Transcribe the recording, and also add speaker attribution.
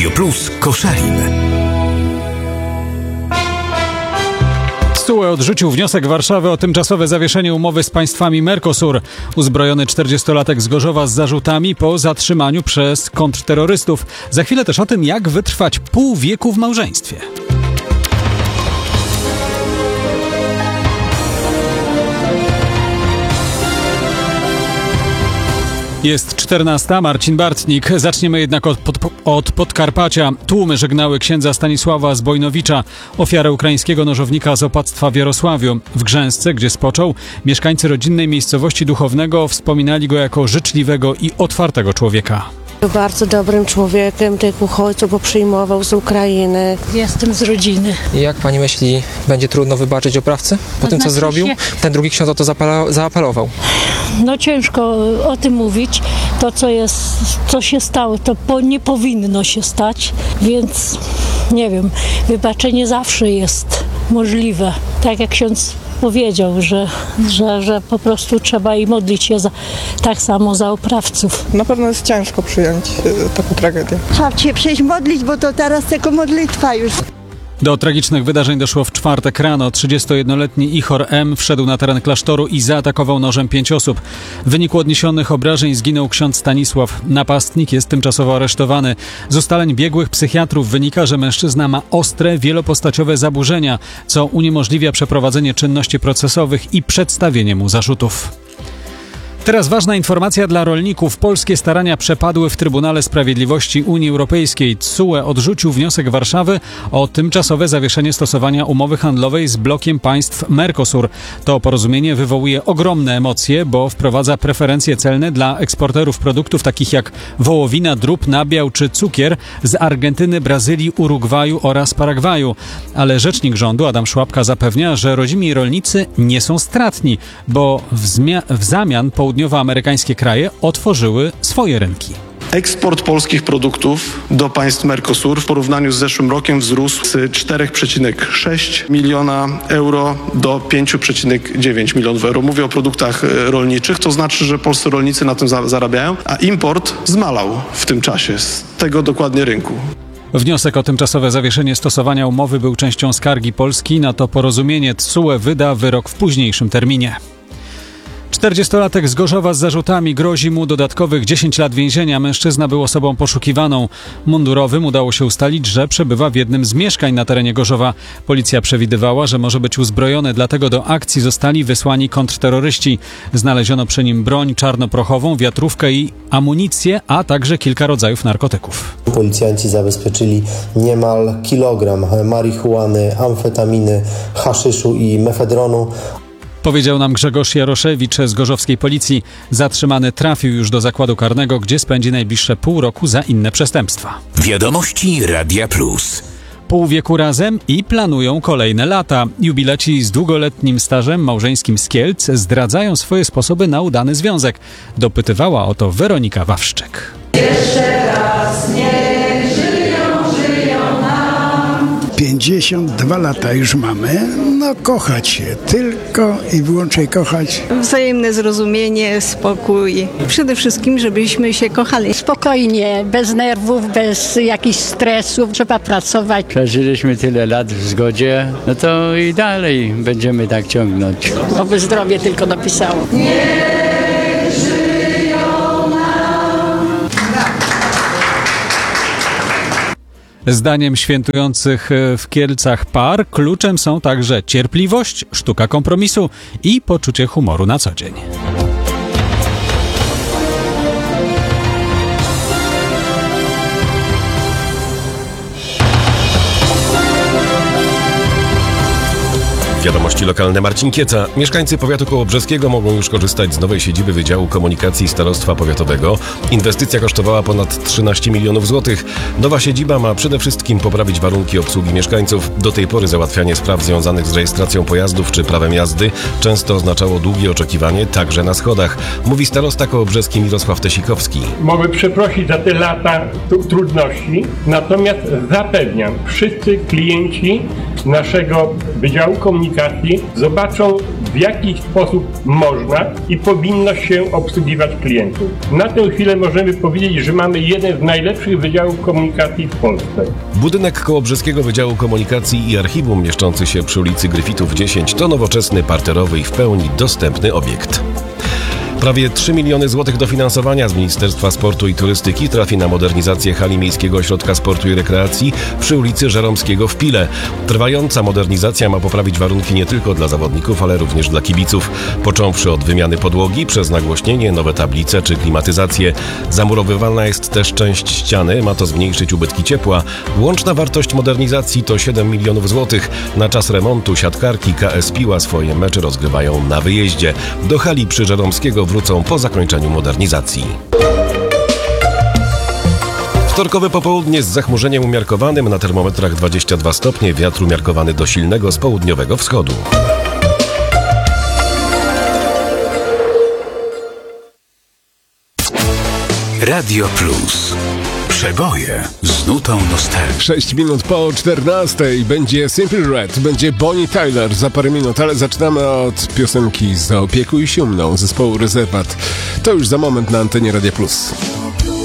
Speaker 1: Radio Plus Koszalin.
Speaker 2: TSUE odrzucił wniosek Warszawy o tymczasowe zawieszenie umowy z państwami Mercosur. Uzbrojony 40-latek z Gorzowa z zarzutami po zatrzymaniu przez kontrterrorystów. Za chwilę też o tym, jak wytrwać pół wieku w małżeństwie. Jest 14, Marcin Bartnik. Zaczniemy jednak od Podkarpacia. Tłumy żegnały księdza Stanisława Zbojnowicza, ofiarę ukraińskiego nożownika z opactwa w Jarosławiu. W Grzęsce, gdzie spoczął, mieszkańcy rodzinnej miejscowości Duchownego wspominali go jako życzliwego i otwartego człowieka.
Speaker 3: Był bardzo dobrym człowiekiem, tych uchodźców, bo przyjmował z Ukrainy.
Speaker 4: Jestem z rodziny.
Speaker 5: I jak pani myśli, będzie trudno wybaczyć oprawcę po tym, co zrobił? Ten drugi ksiądz o to zaapelował.
Speaker 4: No ciężko o tym mówić. To, co się stało, to nie powinno się stać, więc nie wiem, wybaczenie zawsze jest możliwe. Tak jak ksiądz powiedział, że po prostu trzeba i modlić się tak samo za oprawców.
Speaker 6: Na pewno jest ciężko przyjąć taką tragedię.
Speaker 7: Trzeba się przejść modlić, bo to teraz tylko modlitwa już.
Speaker 2: Do tragicznych wydarzeń doszło w czwartek rano. 31-letni Ichor M. wszedł na teren klasztoru i zaatakował nożem 5 osób. W wyniku odniesionych obrażeń zginął ksiądz Stanisław. Napastnik jest tymczasowo aresztowany. Z ustaleń biegłych psychiatrów wynika, że mężczyzna ma ostre, wielopostaciowe zaburzenia, co uniemożliwia przeprowadzenie czynności procesowych i przedstawienie mu zarzutów. Teraz ważna informacja dla rolników. Polskie starania przepadły w Trybunale Sprawiedliwości Unii Europejskiej. TSUE odrzucił wniosek Warszawy o tymczasowe zawieszenie stosowania umowy handlowej z blokiem państw Mercosur. To porozumienie wywołuje ogromne emocje, bo wprowadza preferencje celne dla eksporterów produktów takich jak wołowina, drób, nabiał czy cukier z Argentyny, Brazylii, Urugwaju oraz Paragwaju. Ale rzecznik rządu Adam Szłapka zapewnia, że rodzimi rolnicy nie są stratni, bo w zamian południowoamerykańskie kraje otworzyły swoje rynki.
Speaker 8: Eksport polskich produktów do państw Mercosur w porównaniu z zeszłym rokiem wzrósł z 4,6 miliona euro do 5,9 milionów euro. Mówię o produktach rolniczych, to znaczy, że polscy rolnicy na tym zarabiają, a import zmalał w tym czasie z tego dokładnie rynku.
Speaker 2: Wniosek o tymczasowe zawieszenie stosowania umowy był częścią skargi Polski. Na to porozumienie TSUE wyda wyrok w późniejszym terminie. 40-latek z Gorzowa z zarzutami, grozi mu dodatkowych 10 lat więzienia. Mężczyzna był osobą poszukiwaną. Mundurowym udało się ustalić, że przebywa w jednym z mieszkań na terenie Gorzowa. Policja przewidywała, że może być uzbrojony, dlatego do akcji zostali wysłani kontrterroryści. Znaleziono przy nim broń czarnoprochową, wiatrówkę i amunicję, a także kilka rodzajów narkotyków.
Speaker 9: Policjanci zabezpieczyli niemal kilogram marihuany, amfetaminy, haszyszu i mefedronu.
Speaker 2: Powiedział nam Grzegorz Jaroszewicz z gorzowskiej policji. Zatrzymany trafił już do zakładu karnego, gdzie spędzi najbliższe pół roku za inne przestępstwa.
Speaker 1: Wiadomości Radia Plus.
Speaker 2: Pół wieku razem i planują kolejne lata. Jubilaci z długoletnim stażem małżeńskim z Kielc zdradzają swoje sposoby na udany związek. Dopytywała o to Weronika Wawrzyk.
Speaker 10: Jeszcze raz niech żyją nam.
Speaker 11: 52 lata już mamy. No kochać się, tylko i wyłącznie kochać.
Speaker 12: Wzajemne zrozumienie, spokój. Przede wszystkim, żebyśmy się kochali.
Speaker 13: Spokojnie, bez nerwów, bez jakichś stresów. Trzeba pracować.
Speaker 14: Przeżyliśmy tyle lat w zgodzie, no to i dalej będziemy tak ciągnąć.
Speaker 13: Oby zdrowie tylko dopisało.
Speaker 10: Niech żyją nam.
Speaker 2: Zdaniem świętujących w Kielcach par kluczem są także cierpliwość, sztuka kompromisu i poczucie humoru na co dzień.
Speaker 15: Wiadomości lokalne, Marcin Kieca. Mieszkańcy powiatu kołobrzeskiego mogą już korzystać z nowej siedziby Wydziału Komunikacji Starostwa Powiatowego. Inwestycja kosztowała ponad 13 milionów złotych. Nowa siedziba ma przede wszystkim poprawić warunki obsługi mieszkańców. Do tej pory załatwianie spraw związanych z rejestracją pojazdów czy prawem jazdy często oznaczało długie oczekiwanie, także na schodach. Mówi starosta kołobrzeski Mirosław Tesikowski.
Speaker 16: Mogę przeprosić za te lata trudności, natomiast zapewniam, wszyscy klienci naszego Wydziału Komunikacji komunikacji zobaczą, w jaki sposób można i powinno się obsługiwać klientów. Na tę chwilę możemy powiedzieć, że mamy jeden z najlepszych wydziałów komunikacji w Polsce.
Speaker 15: Budynek Kołobrzeskiego Wydziału Komunikacji i Archiwum mieszczący się przy ulicy Gryfitów 10 to nowoczesny, parterowy i w pełni dostępny obiekt. Prawie 3 miliony złotych dofinansowania z Ministerstwa Sportu i Turystyki trafi na modernizację hali Miejskiego Ośrodka Sportu i Rekreacji przy ulicy Żeromskiego w Pile. Trwająca modernizacja ma poprawić warunki nie tylko dla zawodników, ale również dla kibiców. Począwszy od wymiany podłogi, przez nagłośnienie, nowe tablice czy klimatyzację. Zamurowywana jest też część ściany, ma to zmniejszyć ubytki ciepła. Łączna wartość modernizacji to 7 milionów złotych. Na czas remontu siatkarki KS Piła swoje mecze rozgrywają na wyjeździe. Do hali przy Żeromskiego wrócą po zakończeniu modernizacji. Wtorkowe popołudnie z zachmurzeniem umiarkowanym, na termometrach 22 stopnie, wiatr umiarkowany do silnego z południowego wschodu.
Speaker 1: Radio Plus. Przeboje z nutą nostalgii.
Speaker 17: 6 minut po 14 będzie Simple Red, będzie Bonnie Tyler za parę minut, ale zaczynamy od piosenki Zaopiekuj się mną zespołu Rezerwat. To już za moment na antenie Radia Plus.